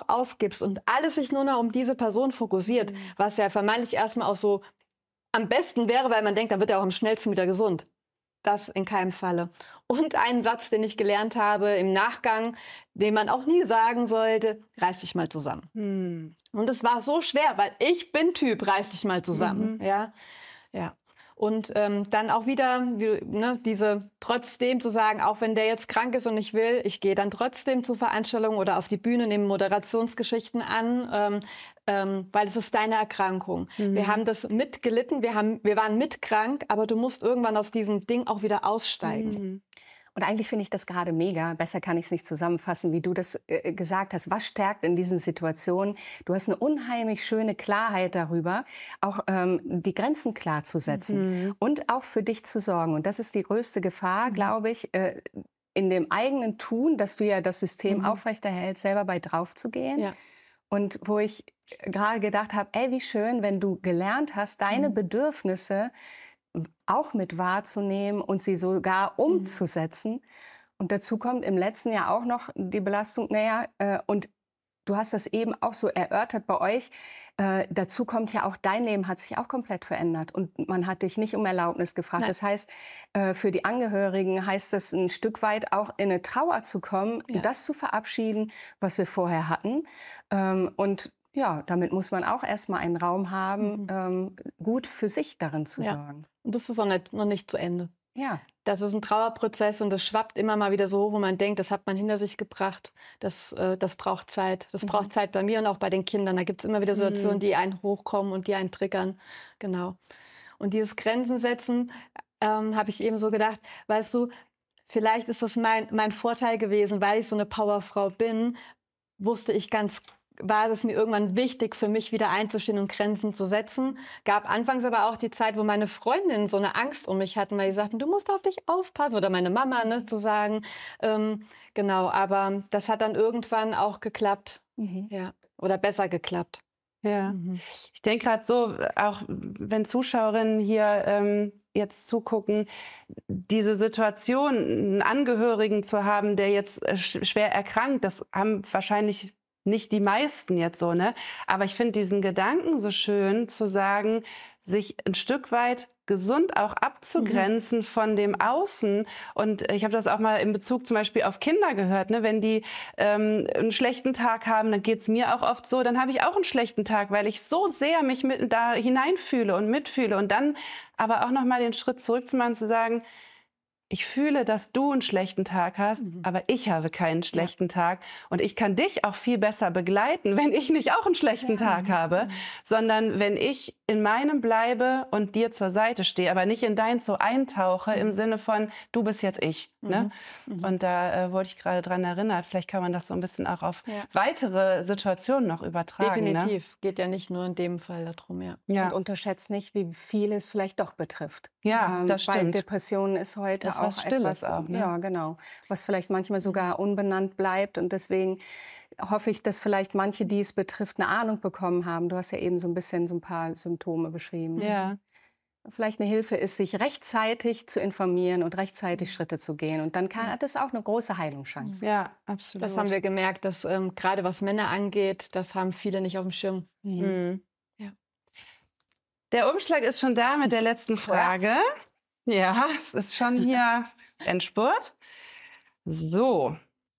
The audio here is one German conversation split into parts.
auch aufgibst und alles sich nur noch um diese Person fokussiert, was ja vermeintlich erstmal auch so am besten wäre, weil man denkt, dann wird er auch am schnellsten wieder gesund. Das in keinem Falle. Und einen Satz, den ich gelernt habe im Nachgang, den man auch nie sagen sollte: reiß dich mal zusammen. Und es war so schwer, weil ich bin Typ, reiß dich mal zusammen. Ja. Und dann auch wieder diese trotzdem zu sagen, auch wenn der jetzt krank ist und ich will, ich gehe dann trotzdem zu Veranstaltungen oder auf die Bühne, nehme Moderationsgeschichten an, weil es ist deine Erkrankung. Wir haben das mitgelitten, wir waren mitkrank, aber du musst irgendwann aus diesem Ding auch wieder aussteigen. Und eigentlich finde ich das gerade mega. Besser kann ich es nicht zusammenfassen, wie du das gesagt hast. Was stärkt in diesen Situationen? Du hast eine unheimlich schöne Klarheit darüber, auch die Grenzen klar zu setzen und auch für dich zu sorgen. Und das ist die größte Gefahr, glaube ich, in dem eigenen Tun, dass du ja das System aufrechterhältst, selber bei drauf zu gehen. Ja. Und wo ich gerade gedacht habe, ey, wie schön, wenn du gelernt hast, deine Bedürfnisse auch mit wahrzunehmen und sie sogar umzusetzen. Und dazu kommt im letzten Jahr auch noch die Belastung, und du hast das eben auch so erörtert bei euch, dazu kommt ja auch, dein Leben hat sich auch komplett verändert und man hat dich nicht um Erlaubnis gefragt. Nein. Das heißt, für die Angehörigen heißt das ein Stück weit auch in eine Trauer zu kommen, das zu verabschieden, was wir vorher hatten. Und ja, damit muss man auch erstmal einen Raum haben, gut für sich darin zu sorgen. Und das ist auch noch nicht zu Ende. Ja. Das ist ein Trauerprozess und das schwappt immer mal wieder so hoch, wo man denkt, das hat man hinter sich gebracht. Das braucht Zeit. Das braucht Zeit bei mir und auch bei den Kindern. Da gibt es immer wieder Situationen, die einen hochkommen und die einen triggern. Genau. Und dieses Grenzen setzen, habe ich eben so gedacht, weißt du, vielleicht ist das mein Vorteil gewesen, weil ich so eine Powerfrau bin, war es mir irgendwann wichtig, für mich wieder einzustehen und Grenzen zu setzen. Gab anfangs aber auch die Zeit, wo meine Freundinnen so eine Angst um mich hatten, weil sie sagten, du musst auf dich aufpassen. Oder meine Mama, zu sagen. Genau, aber das hat dann irgendwann auch geklappt. Ja, oder besser geklappt. Ja, ich denke gerade so, auch wenn Zuschauerinnen hier jetzt zugucken, diese Situation, einen Angehörigen zu haben, der jetzt schwer erkrankt, das haben wahrscheinlich nicht die meisten jetzt so, ne? Aber ich finde diesen Gedanken so schön, zu sagen, sich ein Stück weit gesund auch abzugrenzen von dem Außen. Und ich habe das auch mal in Bezug zum Beispiel auf Kinder gehört, ne? Wenn die einen schlechten Tag haben, dann geht's mir auch oft so, dann habe ich auch einen schlechten Tag, weil ich so sehr mich da hineinfühle und mitfühle. Und dann aber auch noch mal den Schritt zurück zu machen, zu sagen, ich fühle, dass du einen schlechten Tag hast, aber ich habe keinen schlechten Tag. Und ich kann dich auch viel besser begleiten, wenn ich nicht auch einen schlechten Tag habe, sondern wenn ich in meinem bleibe und dir zur Seite stehe, aber nicht in deins so eintauche im Sinne von, du bist jetzt ich. Ne? Und da wurde ich gerade dran erinnert, vielleicht kann man das so ein bisschen auch auf weitere Situationen noch übertragen. Definitiv. Geht ja nicht nur in dem Fall darum, Und unterschätzt nicht, wie viel es vielleicht doch betrifft. Ja, das Weil stimmt. Depression ist heute Das ist auch was Stilles etwas, auch, ne? ja, genau, was vielleicht manchmal sogar unbenannt bleibt. Und deswegen hoffe ich, dass vielleicht manche, die es betrifft, eine Ahnung bekommen haben. Du hast ja eben so ein paar Symptome beschrieben. Ja. Vielleicht eine Hilfe ist, sich rechtzeitig zu informieren und rechtzeitig Schritte zu gehen. Und dann hat das auch eine große Heilungschance. Ja, absolut. Das haben wir gemerkt, dass gerade was Männer angeht, das haben viele nicht auf dem Schirm. Ja. Der Umschlag ist schon da mit der letzten Frage. Ja, es ist schon hier Endspurt. So.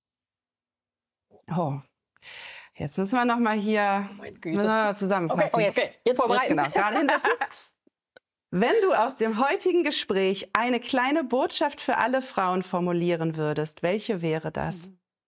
Oh. Jetzt müssen wir noch mal hier zusammenfassen. Okay, jetzt vorbereiten. Genau, gerade hinsetzen. Wenn du aus dem heutigen Gespräch eine kleine Botschaft für alle Frauen formulieren würdest, welche wäre das?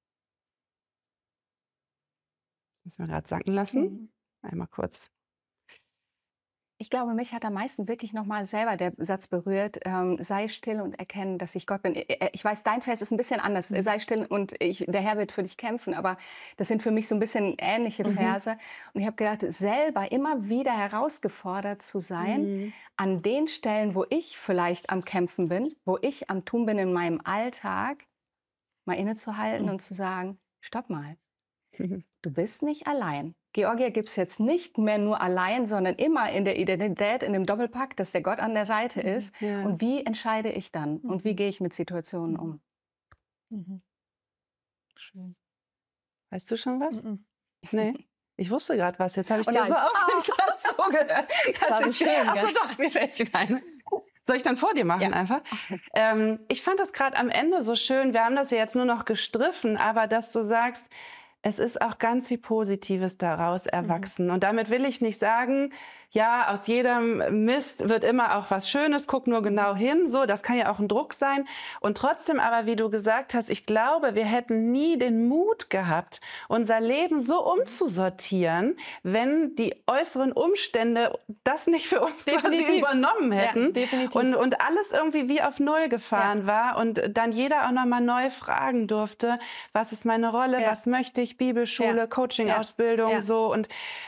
Müssen wir gerade sacken lassen. Einmal kurz. Ich glaube, mich hat am meisten wirklich noch mal selber der Satz berührt, sei still und erkenne, dass ich Gott bin. Ich weiß, dein Vers ist ein bisschen anders, sei still und der Herr wird für dich kämpfen, aber das sind für mich so ein bisschen ähnliche Verse. Und ich habe gedacht, selber immer wieder herausgefordert zu sein, an den Stellen, wo ich vielleicht am Kämpfen bin, wo ich am Tun bin in meinem Alltag, mal innezuhalten und zu sagen, stopp mal, du bist nicht allein. Georgia gibt es jetzt nicht mehr nur allein, sondern immer in der Identität, in dem Doppelpack, dass der Gott an der Seite ist. Ja. Und wie entscheide ich dann? Und wie gehe ich mit Situationen um? Schön. Weißt du schon was? Nee. Ich wusste gerade was. Jetzt habe ich Oh dir nein. so aufmerksam zugehört. Das ist schön, Achso, gell? doch, mir fällt es ein. Soll ich dann vor dir machen Ja. einfach? Ich fand das gerade am Ende so schön. Wir haben das ja jetzt nur noch gestriffen, aber dass du sagst, es ist auch ganz viel Positives daraus erwachsen. Und damit will ich nicht sagen, ja, aus jedem Mist wird immer auch was Schönes, guck nur genau hin. So, das kann ja auch ein Druck sein. Und trotzdem aber, wie du gesagt hast, ich glaube, wir hätten nie den Mut gehabt, unser Leben so umzusortieren, wenn die äußeren Umstände das nicht für uns quasi Definitiv. übernommen hätten. Ja, definitiv. Und alles irgendwie wie auf Null gefahren war und dann jeder auch nochmal neu fragen durfte, was ist meine Rolle, Ja. was möchte ich, Bibelschule, Ja. Coaching-Ausbildung, Ja. so und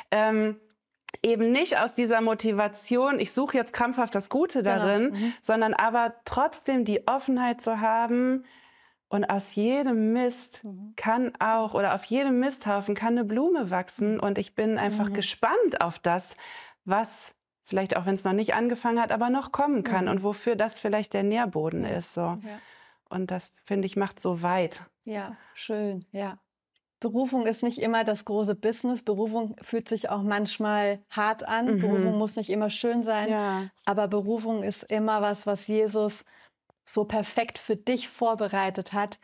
eben nicht aus dieser Motivation, ich suche jetzt krampfhaft das Gute darin, sondern aber trotzdem die Offenheit zu haben und aus jedem Mist kann auch, oder auf jedem Misthaufen kann eine Blume wachsen und ich bin einfach gespannt auf das, was vielleicht auch, wenn es noch nicht angefangen hat, aber noch kommen kann und wofür das vielleicht der Nährboden ist. So. Ja. Und das, finde ich, macht so weit. Ja, schön, ja. Berufung ist nicht immer das große Business. Berufung fühlt sich auch manchmal hart an. Berufung muss nicht immer schön sein. Ja. Aber Berufung ist immer was Jesus so perfekt für dich vorbereitet hat,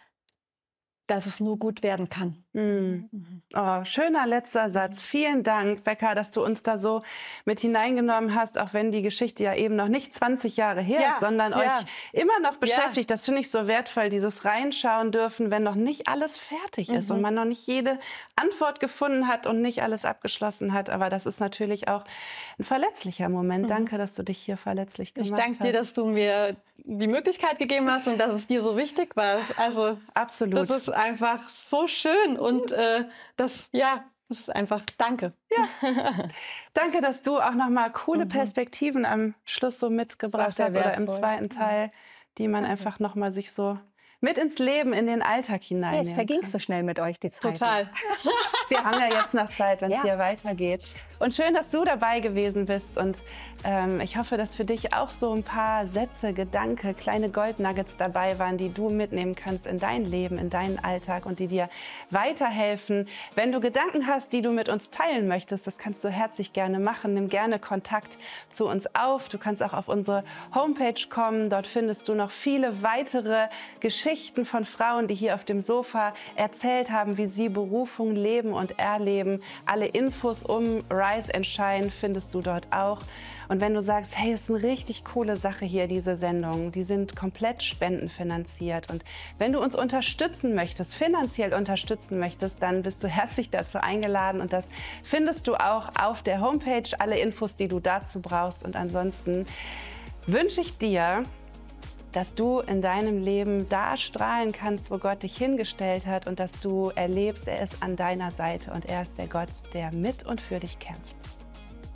dass es nur gut werden kann. Oh, schöner letzter Satz. Vielen Dank, Becca, dass du uns da so mit hineingenommen hast, auch wenn die Geschichte ja eben noch nicht 20 Jahre her Ja, ist, sondern ja. euch immer noch beschäftigt. Das finde ich so wertvoll, dieses Reinschauen dürfen, wenn noch nicht alles fertig ist und man noch nicht jede Antwort gefunden hat und nicht alles abgeschlossen hat. Aber das ist natürlich auch ein verletzlicher Moment. Danke, dass du dich hier verletzlich gemacht Ich danke dir, dass du mir die Möglichkeit gegeben hast und dass es dir so wichtig war. Also Absolut. das ist einfach so schön und das ist einfach danke. Danke, dass du auch noch mal coole Perspektiven am Schluss so mitgebracht sehr hast oder im wertvoll. zweiten Teil, die man einfach noch mal sich so mit ins Leben, in den Alltag Ja, hineinnehmen es verging kann. so schnell mit euch, die Zeit. Total. Wir haben ja jetzt noch Zeit, wenn es Ja. hier weitergeht. Und schön, dass du dabei gewesen bist. Und ich hoffe, dass für dich auch so ein paar Sätze, Gedanken, kleine Goldnuggets dabei waren, die du mitnehmen kannst in dein Leben, in deinen Alltag und die dir weiterhelfen. Wenn du Gedanken hast, die du mit uns teilen möchtest, das kannst du herzlich gerne machen. Nimm gerne Kontakt zu uns auf. Du kannst auch auf unsere Homepage kommen. Dort findest du noch viele weitere Geschichten von Frauen, die hier auf dem Sofa erzählt haben, wie sie Berufung leben und erleben. Alle Infos um Rise and Shine findest du dort auch. Und wenn du sagst, hey, ist eine richtig coole Sache hier, diese Sendungen, die sind komplett spendenfinanziert. Und wenn du uns unterstützen möchtest, finanziell unterstützen möchtest, dann bist du herzlich dazu eingeladen. Und das findest du auch auf der Homepage, alle Infos, die du dazu brauchst. Und ansonsten wünsche ich dir, dass du in deinem Leben da strahlen kannst, wo Gott dich hingestellt hat und dass du erlebst, er ist an deiner Seite und er ist der Gott, der mit und für dich kämpft.